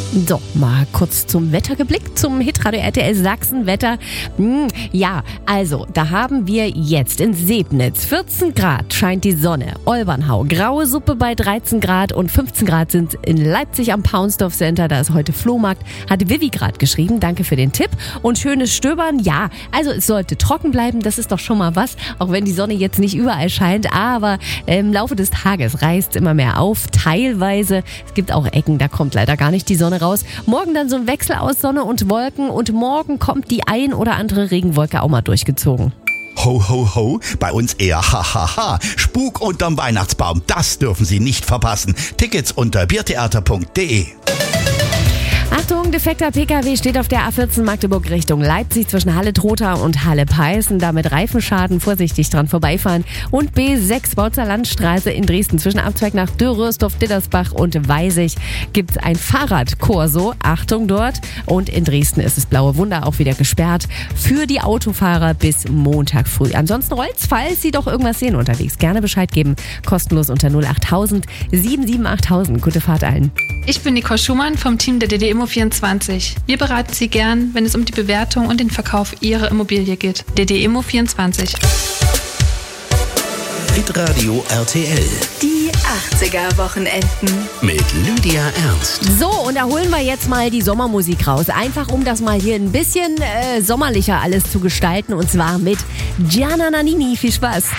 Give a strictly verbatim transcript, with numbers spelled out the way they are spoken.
So, mal kurz zum Wetter geblickt, zum Hitradio R T L Sachsen-Wetter. Hm, ja, also, da haben wir jetzt in Sebnitz vierzehn Grad, scheint die Sonne. Olbernhau, graue Suppe bei dreizehn Grad und fünfzehn Grad sind in Leipzig am Paunsdorf Center. Da ist heute Flohmarkt, hat Vivi gerade geschrieben. Danke für den Tipp. Und schönes Stöbern, ja, also es sollte trocken bleiben, das ist doch schon mal was, auch wenn die Sonne jetzt nicht überall scheint. Aber im Laufe des Tages reißt es immer mehr auf, teilweise. Es gibt auch Ecken, da kommt leider gar nicht die Sonne raus. Morgen dann so ein Wechsel aus Sonne und Wolken und morgen kommt die ein oder andere Regenwolke auch mal durchgezogen. Ho, ho, ho, bei uns eher ha, ha, ha. Spuk unterm Weihnachtsbaum, das dürfen Sie nicht verpassen. Tickets unter biertheater punkt de. Achtung, defekter P K W steht auf der A vierzehn Magdeburg Richtung Leipzig zwischen Halle-Trotha und Halle-Peißen. Damit Reifenschaden, vorsichtig dran vorbeifahren. Und B sechs Bautzer Landstraße in Dresden zwischen Abzweig nach Dürrösdorf, Dittersbach und Weisig gibt es ein Fahrradkorso. Achtung dort. Und in Dresden ist das Blaue Wunder auch wieder gesperrt für die Autofahrer bis Montag früh. Ansonsten rollt's, falls Sie doch irgendwas sehen unterwegs. Gerne Bescheid geben. Kostenlos unter null acht tausend sieben sieben acht tausend. Gute Fahrt allen. Ich bin Nicole Schumann vom Team der D D Immo vierundzwanzig. Wir beraten Sie gern, wenn es um die Bewertung und den Verkauf Ihrer Immobilie geht. D D Immo vierundzwanzig. Hitradio R T L. Die achtziger-Wochenenden. Mit Lydia Ernst. So, und da holen wir jetzt mal die Sommermusik raus. Einfach, um das mal hier ein bisschen äh, sommerlicher alles zu gestalten. Und zwar mit Gianna Nannini. Viel Spaß.